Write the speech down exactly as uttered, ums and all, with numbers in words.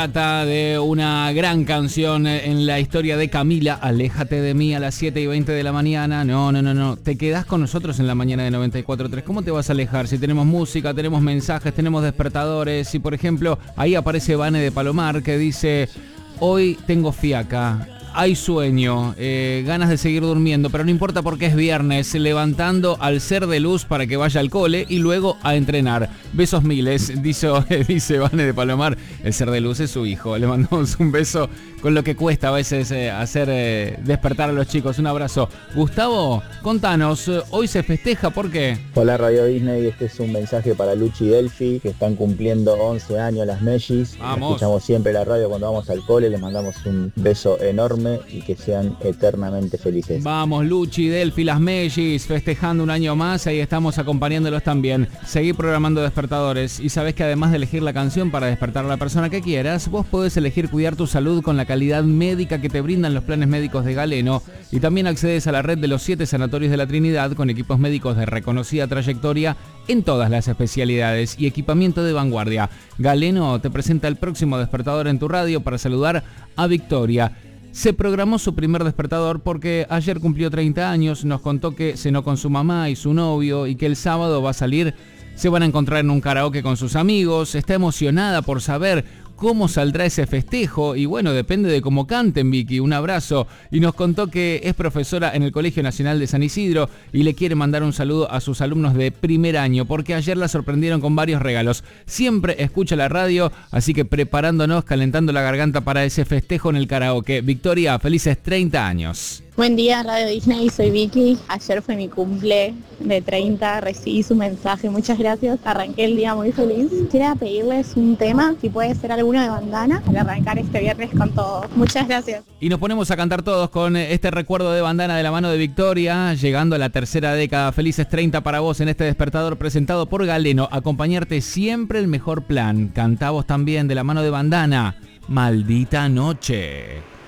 Trata de una gran canción en la historia de Camila, Aléjate de mí, a las siete y veinte de la mañana. No, no, no, no, te quedás con nosotros en la mañana de noventa y cuatro punto tres. ¿Cómo te vas a alejar? Si tenemos música, tenemos mensajes, tenemos despertadores. Y por ejemplo, ahí aparece Vane de Palomar que dice: hoy tengo fiaca, hay sueño, eh, ganas de seguir durmiendo, pero no importa porque es viernes, levantando al ser de luz para que vaya al cole y luego a entrenar. Besos miles, dice, dice Vane de Palomar. El ser de luz es su hijo. Le mandamos un beso con lo que cuesta a veces eh, hacer eh, despertar a los chicos. Un abrazo. Gustavo, contanos, hoy se festeja, ¿por qué? Hola Radio Disney, este es un mensaje para Luchi y Delphi, que están cumpliendo once años las Mellis. Vamos. Escuchamos siempre la radio cuando vamos al cole, les mandamos un beso enorme y que sean eternamente felices. Vamos, Luchi, Delphi, las Mellis, festejando un año más, ahí estamos acompañándolos también. Seguí programando despertadores y sabés que además de elegir la canción para despertar a la persona que quieras, vos podés elegir cuidar tu salud con la calidad médica que te brindan los planes médicos de Galeno, y también accedes a la red de los siete sanatorios de la Trinidad con equipos médicos de reconocida trayectoria en todas las especialidades y equipamiento de vanguardia. Galeno te presenta el próximo despertador en tu radio para saludar a Victoria. Se programó su primer despertador porque ayer cumplió treinta años, nos contó que cenó con su mamá y su novio y que el sábado va a salir, se van a encontrar en un karaoke con sus amigos. Está emocionada por saber cómo saldrá ese festejo y bueno, depende de cómo canten, Vicky. Un abrazo. Y nos contó que es profesora en el Colegio Nacional de San Isidro y le quiere mandar un saludo a sus alumnos de primer año porque ayer la sorprendieron con varios regalos. Siempre escucha la radio, así que preparándonos, calentando la garganta para ese festejo en el karaoke. Victoria, felices treinta años. Buen día Radio Disney, soy Vicky. Ayer fue mi cumple de treinta, recibí su mensaje, muchas gracias. Arranqué el día muy feliz. Quería pedirles un tema, si puede ser alguno de Bandana, para arrancar este viernes con todo. Muchas gracias. Y nos ponemos a cantar todos con este recuerdo de Bandana de la mano de Victoria, llegando a la tercera década. Felices treinta para vos en este despertador presentado por Galeno. Acompañarte siempre el mejor plan. Cantá vos también de la mano de Bandana. Maldita noche.